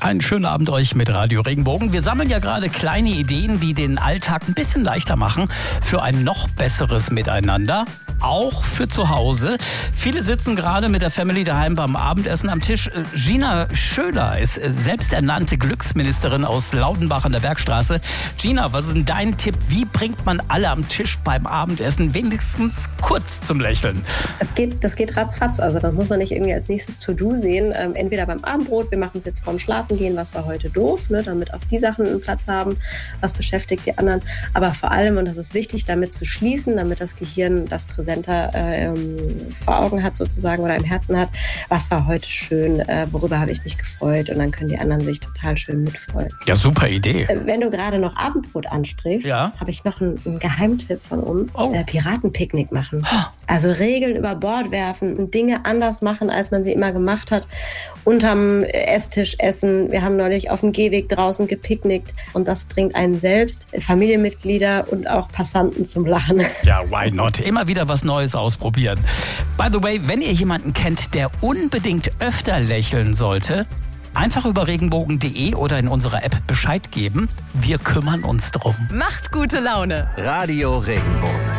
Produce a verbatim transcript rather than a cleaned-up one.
Einen schönen Abend euch mit Radio Regenbogen. Wir sammeln ja gerade kleine Ideen, die den Alltag ein bisschen leichter machen für ein noch besseres Miteinander. Auch für zu Hause. Viele sitzen gerade mit der Family daheim beim Abendessen am Tisch. Gina Schöler ist selbsternannte Glücksministerin aus Laudenbach an der Bergstraße. Gina, was ist denn dein Tipp? Wie bringt man alle am Tisch beim Abendessen wenigstens kurz zum Lächeln? Es geht, das geht ratzfatz. Also das muss man nicht irgendwie als nächstes To-Do sehen. Ähm, entweder beim Abendbrot, wir machen es jetzt vorm Schlafengehen, was war heute doof, ne, damit auch die Sachen einen Platz haben, was beschäftigt die anderen. Aber vor allem, und das ist wichtig, damit zu schließen, damit das Gehirn das präsenter äh, vor Augen hat sozusagen oder im Herzen hat, was war heute schön, äh, worüber habe ich mich gefreut, und dann können die anderen sich total schön mitfreuen. Ja, super Idee. Äh, wenn du gerade noch Abendbrot ansprichst, ja, habe ich noch einen, einen Geheimtipp von uns. Oh. Äh, Piratenpicknick machen. Also Regeln über Bord werfen und Dinge anders machen, als man sie immer gemacht hat. Unterm Esstisch essen. Wir haben neulich auf dem Gehweg draußen gepicknickt und das bringt einen selbst, Familienmitglieder und auch Passanten zum Lachen. Ja, why not? Immer wieder was Neues ausprobieren. By the way, wenn ihr jemanden kennt, der unbedingt öfter lächeln sollte, einfach über regenbogen punkt de oder in unserer App Bescheid geben. Wir kümmern uns drum. Macht gute Laune. Radio Regenbogen.